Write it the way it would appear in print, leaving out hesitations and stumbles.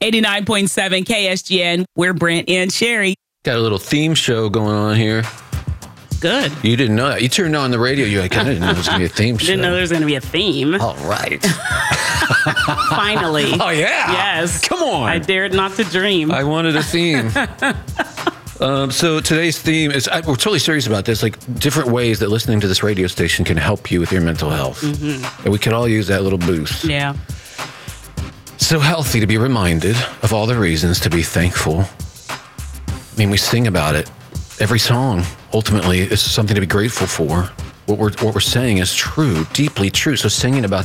89.7 KSGN. We're Brent and Sherry. Got a little theme show going on here. Good. You didn't know that. You turned on the radio. You're like, I didn't know there was going to be a theme show. Didn't know there was going to be a theme. All right. Finally. Oh, yeah. Yes. Come on. I dared not to dream. I wanted a theme. So today's theme is, we're totally serious about this, like different ways that listening to this radio station can help you with your mental health. Mm-hmm. And we could all use that little boost. Yeah. So healthy to be reminded of all the reasons to be thankful. I mean, we sing about it. Every song ultimately is something to be grateful for. What we're saying is true, deeply true. So singing about